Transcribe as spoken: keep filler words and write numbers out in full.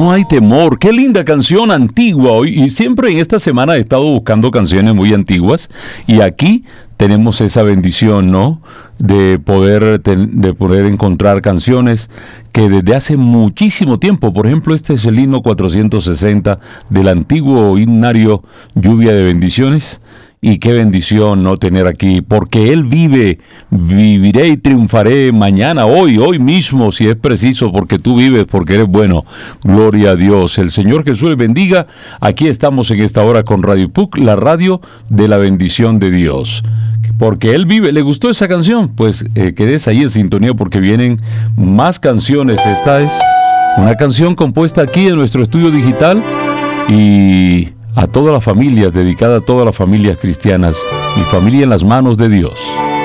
No hay temor. Qué linda canción antigua hoy. Y siempre en esta semana he estado buscando canciones muy antiguas. Y aquí tenemos esa bendición, ¿no? De poder, de poder encontrar canciones que desde hace muchísimo tiempo, por ejemplo, este es el himno cuatrocientos sesenta del antiguo himnario Lluvia de Bendiciones. Y qué bendición no tener aquí, porque Él vive, viviré y triunfaré mañana, hoy, hoy mismo, si es preciso, porque tú vives, porque eres bueno. Gloria a Dios. El Señor Jesús les bendiga. Aquí estamos en esta hora con Radio P U C, la radio de la bendición de Dios. Porque Él vive. ¿Le gustó esa canción? Pues eh, quedes ahí en sintonía porque vienen más canciones. Esta es una canción compuesta aquí en nuestro estudio digital y a todas las familias, dedicada a todas las familias cristianas. Mi familia en las manos de Dios.